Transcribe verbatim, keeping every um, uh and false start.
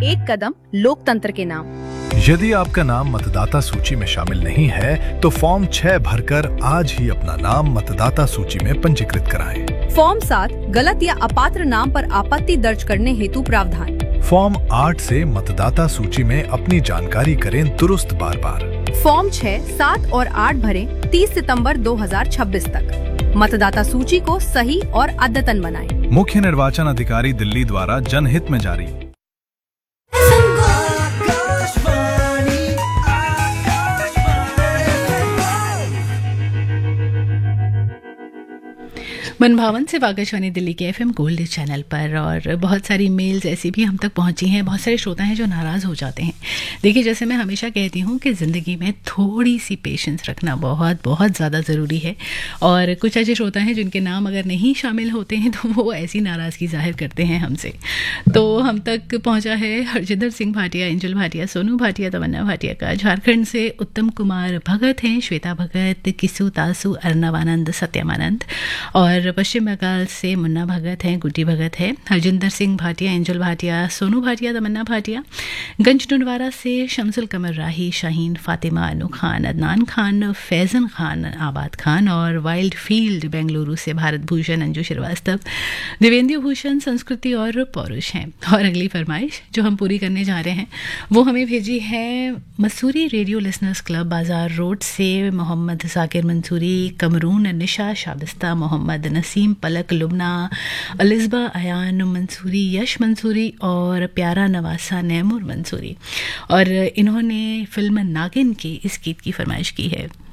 एक कदम लोकतंत्र के नाम। यदि आपका नाम मतदाता सूची में शामिल नहीं है तो फॉर्म छह भरकर आज ही अपना नाम मतदाता सूची में पंजीकृत कराएं। फॉर्म सात गलत या अपात्र नाम पर आपत्ति दर्ज करने हेतु प्रावधान। फॉर्म आठ से मतदाता सूची में अपनी जानकारी करें दुरुस्त बार बार। फॉर्म छह, सात और आठ भरें तीस सितंबर दो हज़ार छब्बीस तक। मतदाता सूची को सही और अद्यतन बनाएं। मुख्य निर्वाचन अधिकारी दिल्ली द्वारा जनहित में जारी। मनभावन से आकाशवाणी दिल्ली के एफएम गोल्ड चैनल पर। और बहुत सारी मेल्स ऐसी भी हम तक पहुंची हैं। बहुत सारे श्रोता हैं जो नाराज़ हो जाते हैं। देखिए, जैसे मैं हमेशा कहती हूं कि ज़िंदगी में थोड़ी सी पेशेंस रखना बहुत बहुत ज़्यादा ज़रूरी है। और कुछ ऐसे श्रोता हैं जिनके नाम अगर नहीं शामिल होते हैं तो वो ऐसी नाराज़गी जाहिर करते हैं हमसे। तो हम तक पहुँचा है हरजिंदर सिंह भाटिया, एंजल भाटिया, सोनू भाटिया, तमन्ना भाटिया का। झारखंड से उत्तम कुमार भगत हैं, श्वेता भगत, किसु तासु, अर्नवानंद, सत्यमानंद। और पश्चिम बंगाल से मुन्ना भगत हैं, गुड्डी भगत है, हरजिंदर सिंह भाटिया, एंजल भाटिया, सोनू भाटिया, तमन्ना भाटिया। गंज टुंडवारा से शमसुल कमर राही, शाहीन, फातिमा, अनु खान, अदनान खान, फैज़न खान, आबाद खान। और वाइल्ड फील्ड बेंगलुरु से भारत भूषण, अंजू श्रीवास्तव, देवेंद्र भूषण, संस्कृति और पौरुष हैं। और अगली फरमाइश जो हम पूरी करने जा रहे हैं वो हमें भेजी है मसूरी रेडियो लिसनर्स क्लब, बाजार रोड से मोहम्मद साकिर मंसूरी, कमरून, निशा शाबिस्ता, मोहम्मद नसीम, पलक, लुबना, अलिज़बा, अयान मंसूरी, यश मंसूरी और प्यारा नवासा नैमुर मंसूरी। और इन्होंने फिल्म नागिन की इस गीत की फरमाइश की है।